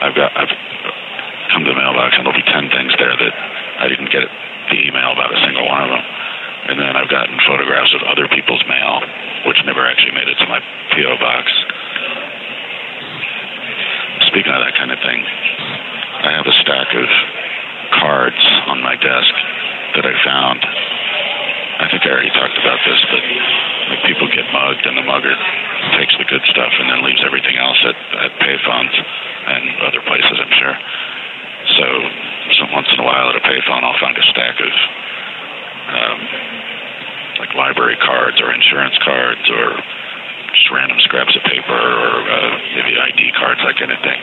I've come to the mailbox, and there'll be 10 things there that I didn't get the email about a single one of them. And then I've gotten photographs of other people's mail, which never actually made it to my P.O. box. Speaking of that kind of thing, I have a stack of cards on my desk that I found. I think I already talked about this, but like people get mugged, and the mugger takes the good stuff and then leaves everything else at payphones and other places, I'm sure. So once in a while at a payphone, I'll find a stack of like library cards or insurance cards or just random scraps of paper or maybe ID cards, that kind of thing.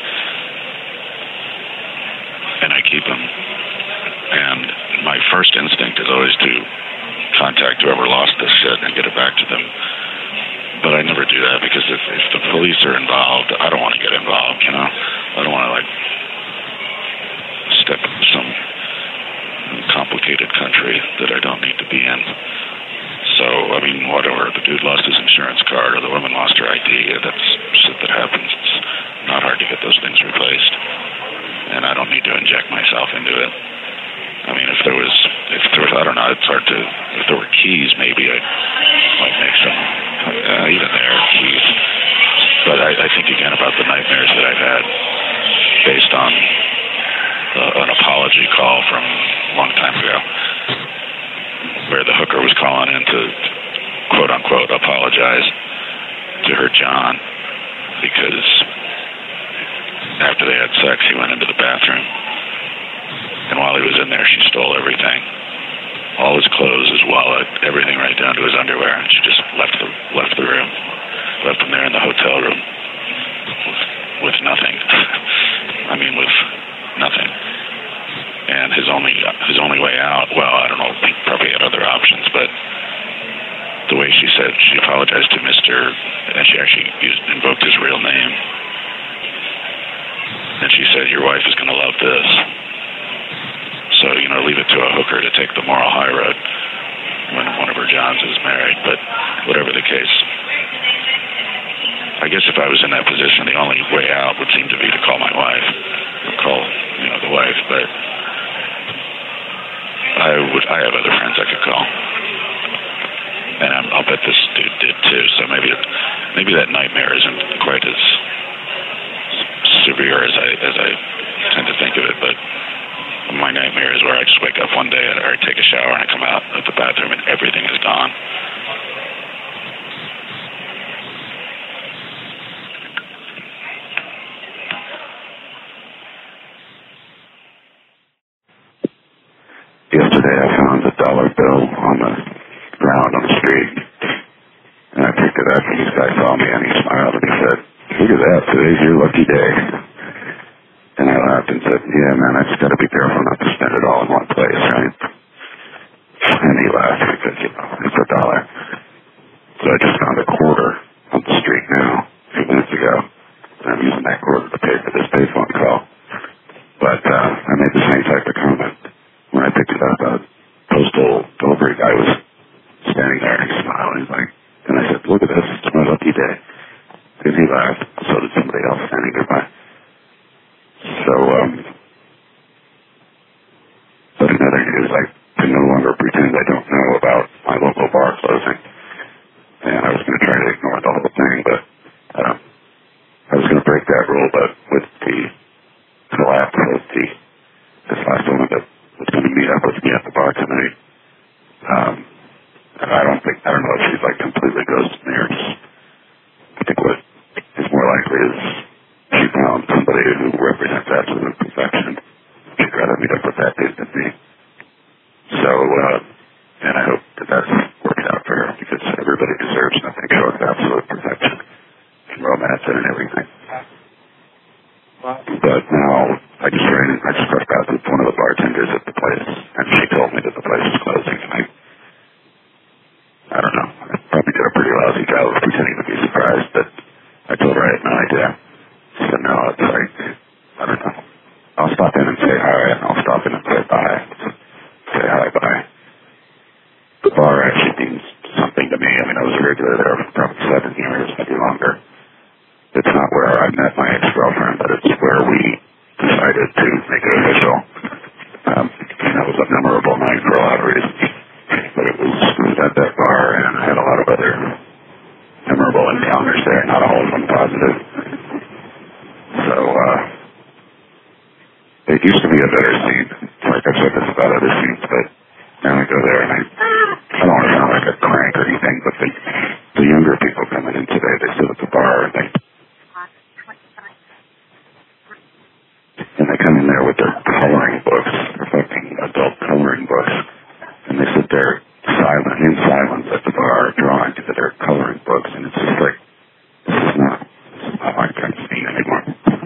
And I keep them. And my first instinct is always to contact whoever lost this shit and get it back to them. But I never do that because if the police are involved, I don't want to get involved, you know? I don't want to, like, step into some complicated country that I don't need to be in. So, I mean, whatever. The dude lost his insurance card or the woman lost her ID. That's shit that happens. It's not hard to get those things replaced. And I don't need to inject myself into it. I mean, if there was, I don't know, it's hard to, if there were keys, maybe I might make some, even there, keys. But I think, again, about the nightmares that I've had based on an apology call from a long time ago, where the hooker was calling in to, quote-unquote, apologize to her John because after they had sex, he went into the bathroom. And while he was in there, she stole everything. All his clothes, his wallet, everything right down to his underwear. And she just left the room. Left him there in the hotel room with nothing. I mean, with nothing. And his only way out, well, I don't know, he probably had other options, but the way she said, she apologized to Mr., and she actually invoked his real name. And she said, your wife is going to love this. So, you know, leave it to a hooker to take the moral high road when one of her Johns is married. But whatever the case, I guess if I was in that position, the only way out would seem to be to call my wife, or call, you know, the wife. But I have other friends I could call, and I'll bet this dude did too. So maybe that nightmare isn't quite as severe as I tend to think of it, but my nightmare is where I just wake up one day or I take a shower and I come out of the bathroom and everything is gone. Yesterday I found a dollar bill on the ground on the street, and I picked it up and this guy saw me and he smiled and he said, look at that, today's your lucky day. And I laughed and said, yeah, man, I just got to be careful not to spend it all in one place, right? And he laughed because, you know, it's a dollar. So I just found a quarter on the street now, a few minutes ago. And I'm using that quarter to pay for this payphone call. But I made the same type of comment when I picked it up. A postal delivery guy was standing there and he smiled. And he's like, and I said, look at this, it's my lucky day. And he laughed. So did somebody else standing nearby. So, but in other news, I can no longer pretend I don't know about my local bar closing. And I was going to try to ignore the whole thing, but I was going to break that rule, but with the collapse of this last woman that was going to meet up with me at the bar tonight, I don't know if she's like completely ghosted me or just, I think what is more likely is she found somebody who represents absolute perfection. She'd rather meet up with that dude than me. So, and I hope that works out for her because everybody deserves nothing short of absolute perfection and romance and everything. But now, I just crossed paths with one of the bartenders at the place, and she told me that the place is closing, and I don't know. I probably did a pretty lousy job of pretending to be surprised, but I told her I had no idea. So no, it's like, I don't know. I'll stop in and say hi, and I'll stop in and say bye. Say hi, bye. The bar actually means something to me. I mean, I was a regular there for probably 7 years, maybe longer. It's not where I met my ex-girlfriend, but it's where we be a better scene. Like I've said this about other scenes, but I only go there and I don't want to sound like a crank or anything, but the younger people coming in today, they sit at the bar and they come in there with their coloring books, fucking adult coloring books, and they sit there in silence at the bar drawing to their coloring books, and it's just like, this is not my kind of scene anymore.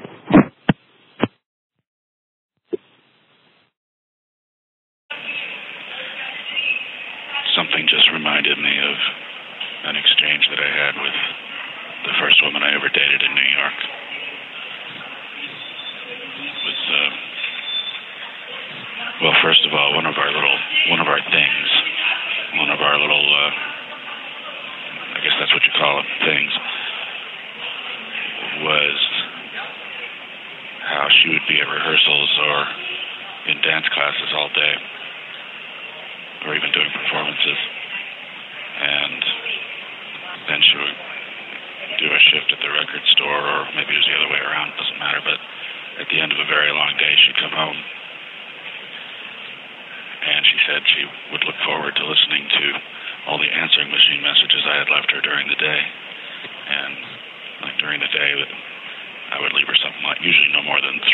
Something just reminded me of an exchange that I had with the first woman I ever dated in New York. It was, well, first of all, one of our things, I guess that's what you call them, things, was how she would be at rehearsals or in dance classes all day, or even doing performances, and then she would do a shift at the record store, or maybe it was the other way around, doesn't matter, but at the end of a very long day, she'd come home, and she said she would look forward to listening to all the answering machine messages I had left her during the day, and like during the day, I would leave her something like, usually no more than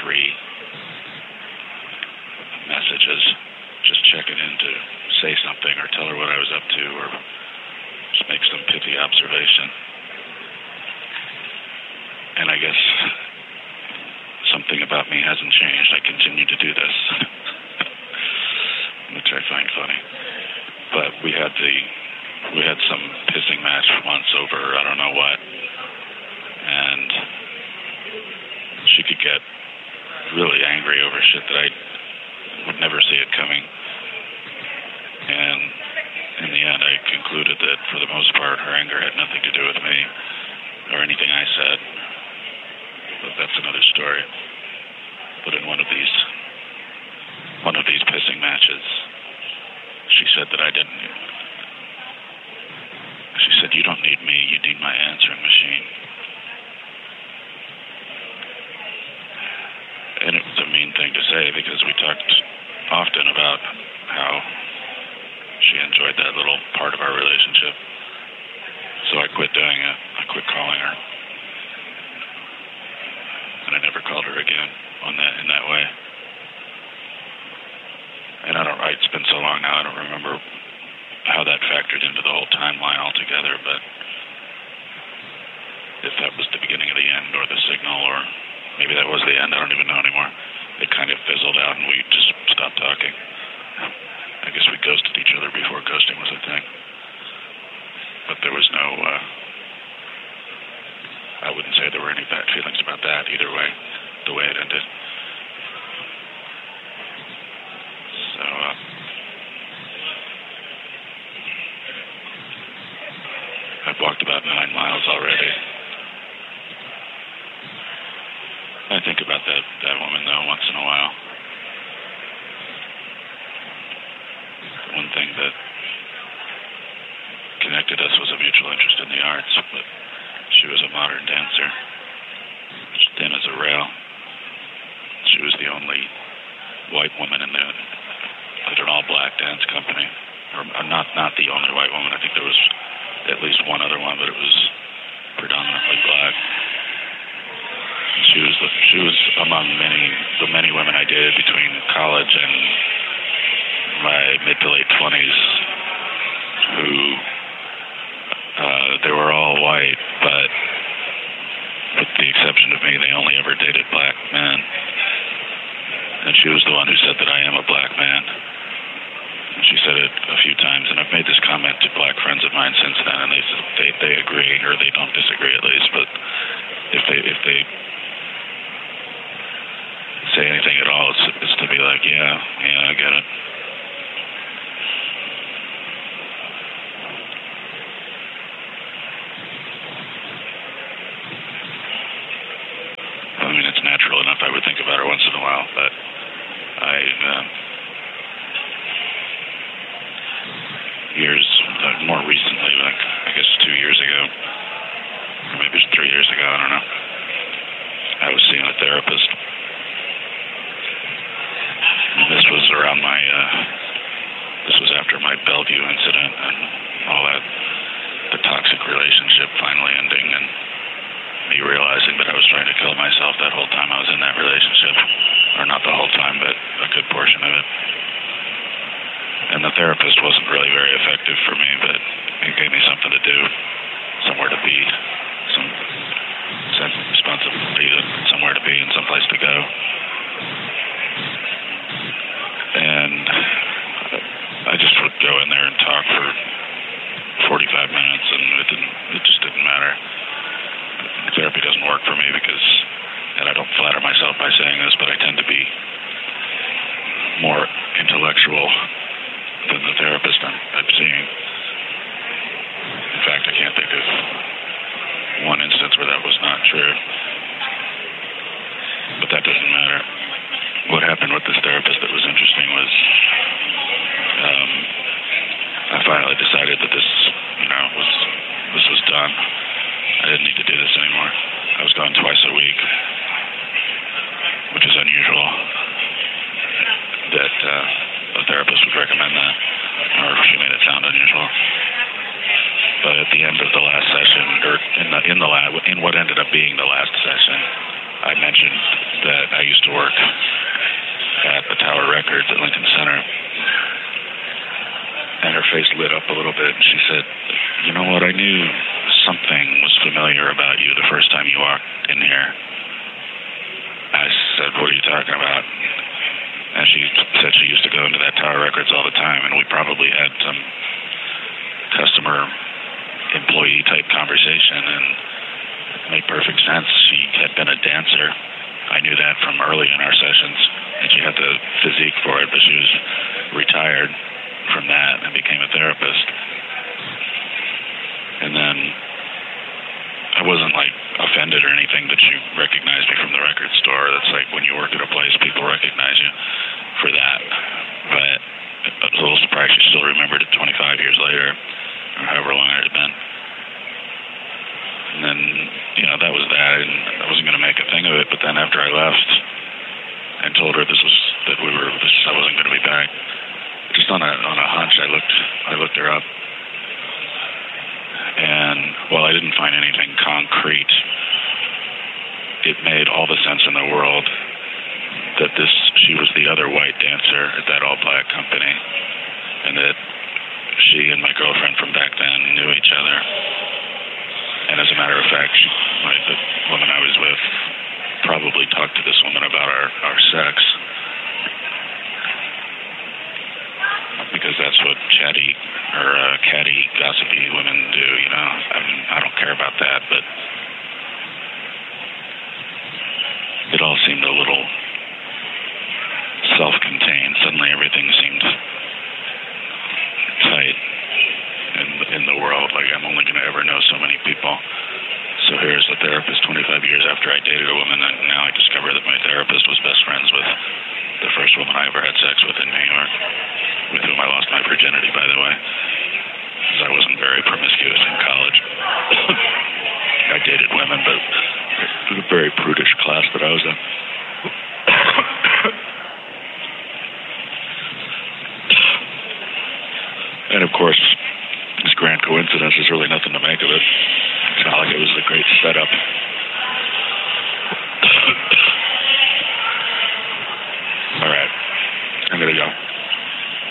3 messages, just checking in to say something or tell her what I was up to or just make some pithy observation. And I guess something about me hasn't changed. I continue to do this, which I find funny. But we had some pissing match once over I don't know what, and she could get really angry over shit that I would never see it coming. And in the end, I concluded that for the most part, her anger had nothing to do with me or anything I said. But that's another story. But in one of these pissing matches, she said that I didn't. She said, "You don't need me. You need my answering machine." And it was a mean thing to say because we talked often about how she enjoyed that little part of our relationship. So I quit doing it. I quit calling her. And I never called her again in that way. And it's been so long now, I don't remember how that factored into the whole timeline altogether, but if that was the beginning of the end or the signal, or maybe that was the end, I don't even know anymore. It kind of fizzled out and we just stopped talking. I guess we ghosted each other before ghosting was a thing. But there was no, I wouldn't say there were any bad feelings about that either way, the way it ended. So, I've walked about 9 miles already. I think about that woman, though, once in a while. One thing that connected us was a mutual interest in the arts, but she was a modern dancer, thin as a rail. She was the only white woman in an all-black dance company. Or not the only white woman. I think there was at least one other one, but it was predominantly black. She was among the many women I dated between college and my mid to late 20s who they were all white, but with the exception of me, they only ever dated black men. And she was the one who said that I am a black man. And she said it a few times, and I've made this comment to black friends of mine since then, and they agree, or they don't disagree at least, but if they say anything at all, it's to be like, yeah, I get it. I mean, it's natural enough I would think about her once in a while, but more recently, like I guess 2 years ago, or maybe it was 3 years ago, I don't know, I was seeing a therapist, you incident and all that, the toxic relationship finally ending, and me realizing that I was trying to kill myself that whole time I was in that relationship. Or not the whole time, but a good portion of it. And the therapist wasn't really very effective for me, but it gave me something to do, somewhere to be, some sense of responsibility, somewhere to be and someplace to go. And I just would go in there and talk for 45 minutes, and it just didn't matter. Therapy doesn't work for me because, and I don't flatter myself by saying this, but I tend to be more intellectual than the therapist I'm seeing. In fact, I can't think of one instance where that was not true. But that doesn't matter. What happened with this therapist that was interesting was I finally decided that this was done. I didn't need to do this anymore. I was going twice a week, which is unusual that a therapist would recommend that, or she made it sound unusual. But at the end of the last session, or in what ended up being the last session, I mentioned that I used to work at the Tower Records at Lincoln Center, and her face lit up a little bit, and she said, "You know what, I knew something was familiar about you the first time you walked in here." I said, "What are you talking about?" And she said she used to go into that Tower Records all the time, and we probably had some customer-employee type conversation, and it made perfect sense. She had been a dancer. I knew that from early in our sessions, and she had the physique for it, but she was retired from that and became a therapist. And then I wasn't like offended or anything that she recognized me from the record store. That's like when you work at a place, people recognize you for that. But I was a little surprised she still remembered it 25 years later, or however long it had been. And then, that was that, and I wasn't going to make a thing of it. But then after I left and told her I wasn't going to be back, just on a hunch, I looked her up. And while I didn't find anything concrete, it made all the sense in the world that she was the other white dancer at that all-black company, and that she and my girlfriend from back then knew each other. And as a matter of fact, the woman I was with probably talked to this woman about our sex, because that's what catty, gossipy women do, I mean, I don't care about that, but it all seemed a little self-contained. Suddenly everything seemed tight in the world. Like, I'm only going to ever know so many people. So here's a therapist 25 years after I dated a woman, and now I discover that my therapist was best friends with the first woman I ever had sex with in New York, with whom I lost my virginity, by the way, because I wasn't very promiscuous in college. I dated women, but it was a very prudish class that I was in. And of course, this grand coincidence is